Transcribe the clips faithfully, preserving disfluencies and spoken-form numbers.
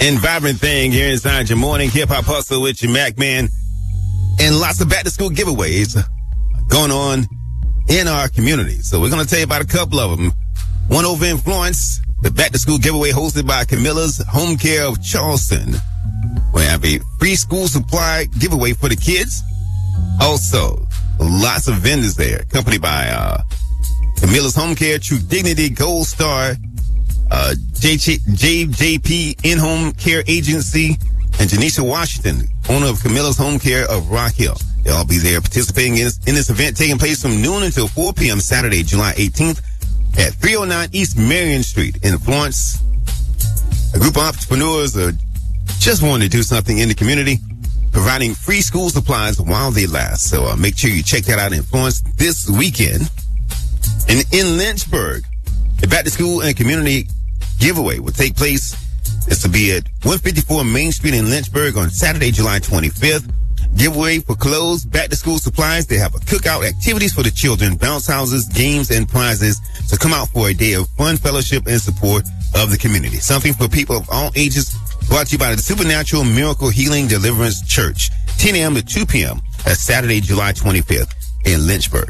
and vibrant thing here inside your morning hip-hop hustle with your Mac Man. And lots of back-to-school giveaways going on in our community. So we're going to tell you about a couple of them. One over in Florence, the back-to-school giveaway hosted by Camilla's Home Care of Charleston. We have a free school supply giveaway for the kids. Also, lots of vendors there, accompanied by uh, Camilla's Home Care, True Dignity, Gold Star, uh, J J P In-Home Care Agency, and Janisha Washington, owner of Camilla's Home Care of Rock Hill. They'll all be there participating in this, in this event taking place from noon until four p.m. Saturday, July eighteenth at three oh nine East Marion Street in Florence. A group of entrepreneurs are just wanting to do something in the community, providing free school supplies while they last. So uh, make sure you check that out in Florence this weekend. And in Lynchburg, the back to school and community giveaway will take place. This will be at one fifty-four Main Street in Lynchburg on Saturday, July twenty-fifth. Giveaway for clothes, back to school supplies. They have a cookout, activities for the children, bounce houses, games, and prizes. So come out for a day of fun, fellowship, and support of the community. Something for people of all ages. Brought to you by the Supernatural Miracle Healing Deliverance Church, ten a.m. to two p.m. That's Saturday, July twenty-fifth in Lynchburg.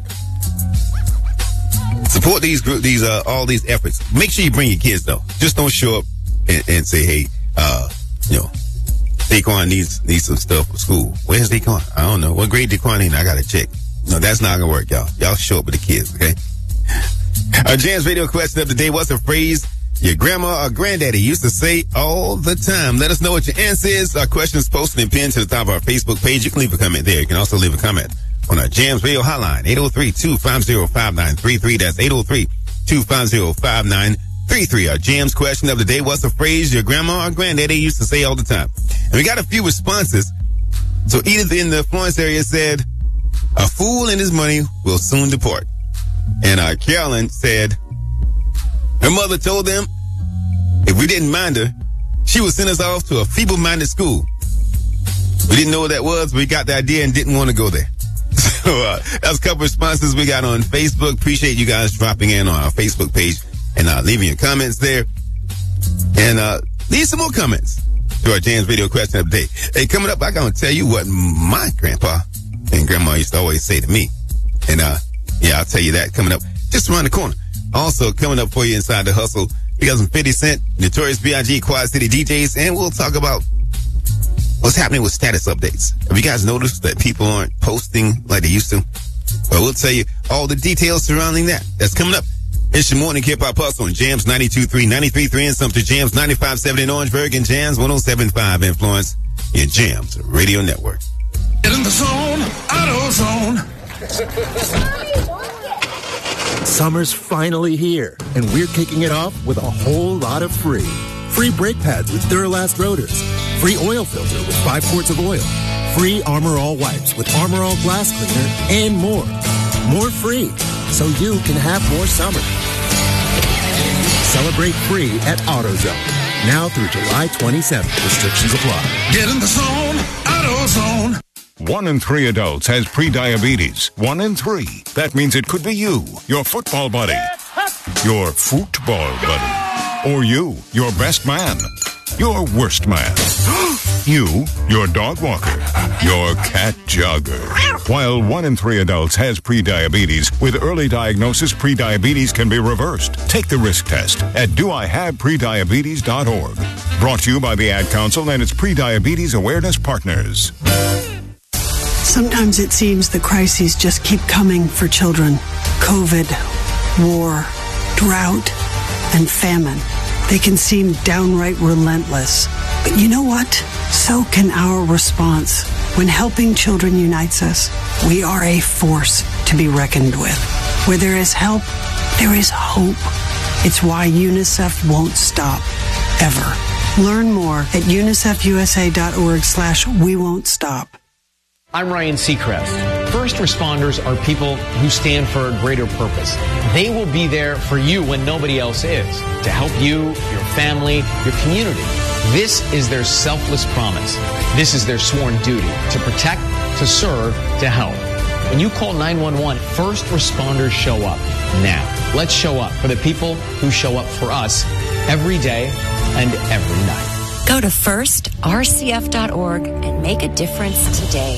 Support these group, these uh, all these efforts. Make sure you bring your kids though. Just don't show up and, and say, "Hey, uh, you know, Daquan needs needs some stuff for school." Where's Daquan? I don't know. What grade Daquan in? I gotta check. No, that's not gonna work, y'all. Y'all show up with the kids, okay? Our Jams Radio question of the day: what's a phrase your grandma or granddaddy used to say all the time? Let us know what your answer is. Our question is posted and pinned to the top of our Facebook page. You can leave a comment there. You can also leave a comment on our Jams Radio hotline, eight oh three, two five oh, five nine three three. That's eight oh three, two five oh, five nine three three. Our Jams question of the day: what's a phrase your grandma or granddaddy used to say all the time? And we got a few responses. So Edith in the Florence area said, "A fool and his money will soon depart." And uh, Carolyn said, her mother told them if we didn't mind her, she would send us off to a feeble-minded school. We didn't know what that was, but we got the idea and didn't want to go there. So uh, that's a couple responses we got on Facebook. Appreciate you guys dropping in on our Facebook page and uh, leaving your comments there. And uh, leave some more comments to our Jams Radio question of the day. Hey, coming up, I'm going to tell you what my grandpa and grandma used to always say to me. And uh, yeah, I'll tell you that coming up just around the corner. Also coming up for you inside the hustle, we got some fifty Cent, Notorious B I G, Quad City D Js, and we'll talk about what's happening with status updates. Have you guys noticed that people aren't posting like they used to? Well, we'll tell you all the details surrounding that. That's coming up. It's your morning hip-hop hustle on Jams ninety-two point three, ninety-three point three in Sumter, Jams ninety-five point seven in Orangeburg, and Jams one oh seven point five in Florence, in Jams Radio Network. Get in the zone, auto zone. Summer's finally here, and we're kicking it off with a whole lot of free. Free brake pads with Duralast rotors. Free oil filter with five quarts of oil. Free Armor All wipes with Armor All glass cleaner, and more. More free, so you can have more summer. Celebrate free at AutoZone. Now through July twenty-seventh. Restrictions apply. Get in the zone, AutoZone. One in three adults has prediabetes. One in three. That means it could be you, your football buddy, your football buddy, or you, your best man, your worst man, you, your dog walker, your cat jogger. While one in three adults has prediabetes, with early diagnosis, prediabetes can be reversed. Take the risk test at do I have prediabetes dot org. Brought to you by the Ad Council and its Prediabetes Awareness Partners. Sometimes it seems the crises just keep coming for children. COVID, war, drought, and famine. They can seem downright relentless. But you know what? So can our response. When helping children unites us, we are a force to be reckoned with. Where there is help, there is hope. It's why UNICEF won't stop, ever. Learn more at unicefusa.org slash we won't stop. I'm Ryan Seacrest. First responders are people who stand for a greater purpose. They will be there for you when nobody else is, to help you, your family, your community. This is their selfless promise. This is their sworn duty to protect, to serve, to help. When you call nine one one, first responders show up now. Let's show up for the people who show up for us every day and every night. Go to first r c f dot org and make a difference today.